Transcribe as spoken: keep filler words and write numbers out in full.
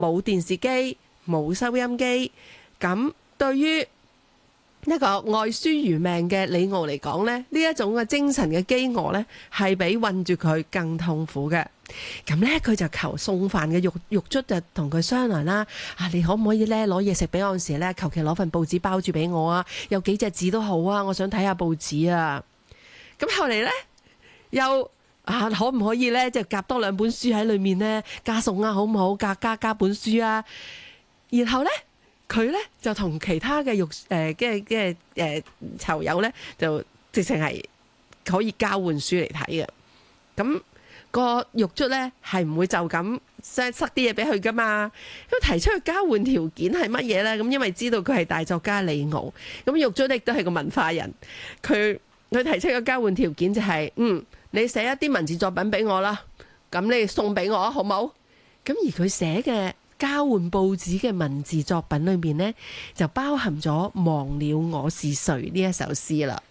冇電視機，冇收音機。咁對於一個愛書如命嘅李敖嚟講咧，呢一種嘅精神嘅飢餓咧，係比困住佢更痛苦嘅。咁咧，佢就求送飯嘅獄獄卒就同佢商量啦。啊，你可唔可以咧攞嘢食俾我時咧，求其攞份報紙包住俾我啊？有幾隻字都好啊，我想睇下報紙啊。咁後嚟咧，又啊，可唔可以咧，即係夾多兩本書喺裏面咧，加餸啊，好唔好？夾加加本書啊。然後咧，佢咧就同其他嘅獄誒嘅嘅誒囚友咧，就直情係可以交換書嚟睇嘅。咁個獄卒咧係唔會就咁塞塞啲嘢俾佢噶嘛？咁提出嘅交換條件係乜嘢咧？咁因為知道佢係大作家李敖，咁獄卒亦都係個文化人，佢佢提出嘅交換條件就係、是，嗯，你寫一啲文字作品俾我啦，咁你送俾我啊，好冇？咁而佢寫嘅交換報紙嘅文字作品裏面呢，就包含咗《忘了我是誰》呢一首詩啦。